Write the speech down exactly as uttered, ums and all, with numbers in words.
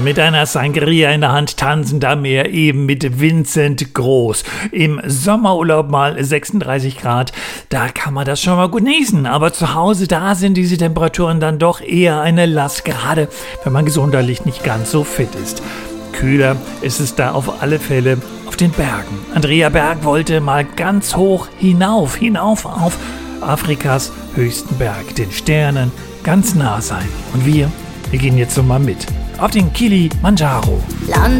mit einer Sangria in der Hand tanzend am Meer, eben mit Vincent Groß. Im Sommerurlaub mal sechsunddreißig Grad, da kann man das schon mal gut genießen. Aber zu Hause, da sind diese Temperaturen dann doch eher eine Last, gerade wenn man gesundheitlich nicht ganz so fit ist. Kühler ist es da auf alle Fälle auf den Bergen. Andrea Berg wollte mal ganz hoch hinauf, hinauf auf Afrikas höchsten Berg, den Sternen ganz nah sein. Und wir, wir gehen jetzt so mal mit auf den Kilimanjaro. Land